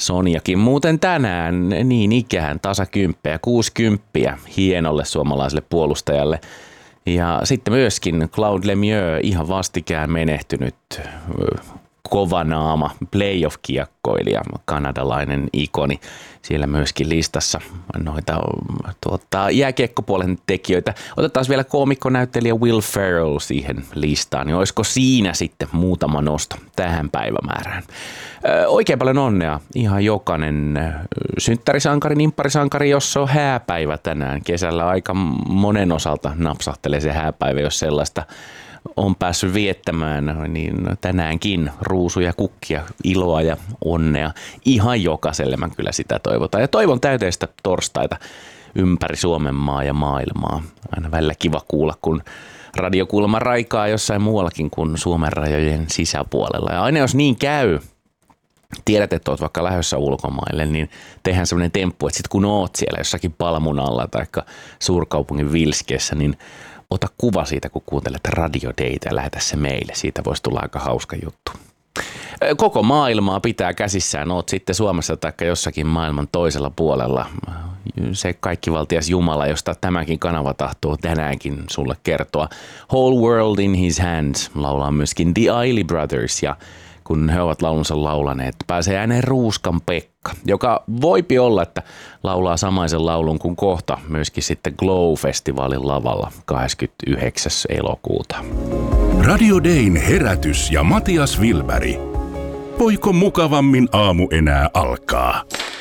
Sonjakin muuten tänään niin ikään tasakymppiä, 60 hienolle suomalaiselle puolustajalle. Ja sitten myöskin Claude Lemieux, ihan vastikään menehtynyt kova naama, playoff-kiekkoilija, kanadalainen ikoni. Siellä myöskin listassa noita jääkiekkopuolen tekijöitä. Otetaan vielä koomikkonäyttelijä Will Ferrell siihen listaan, niin olisiko siinä sitten muutama nosto tähän päivämäärään. Oikein paljon onnea ihan jokainen synttärisankari, nimpparisankari, jos on hääpäivä tänään. Kesällä aika monen osalta napsahtelee se hääpäivä, jos sellaista on päässyt viettämään, niin tänäänkin ruusuja, kukkia, iloa ja onnea ihan jokaiselle. Mä kyllä sitä toivotaan. Ja toivon täyteistä torstaita ympäri Suomen maa ja maailmaa. Aina välillä kiva kuulla, kun radiokuulemma raikaa jossain muuallakin kuin Suomen rajojen sisäpuolella. Ja aina jos niin käy, tiedät, että oot vaikka lähdössä ulkomaille, niin tehdään semmoinen temppu, että sit kun oot siellä jossakin Palmun alla tai suurkaupungin Vilskeessä, niin ota kuva siitä, kun kuuntelet Radio Dayta ja lähetä se meille. Siitä voisi tulla aika hauska juttu. Koko maailmaa pitää käsissään. Oot sitten Suomessa tai jossakin maailman toisella puolella. Se kaikkivaltias Jumala, josta tämäkin kanava tahtoo tänäänkin sulle kertoa. Whole World in His Hands laulaa myöskin The Isley Brothers, ja kun he ovat laulunsa laulaneet, pääsee ääneen Ruuskan Pekka, joka voipi olla, että laulaa samaisen laulun kuin kohta myöskin sitten Glow-festivaalin lavalla 29. elokuuta. Radio Dayn herätys ja Matias Wilberg. Voiko mukavammin aamu enää alkaa?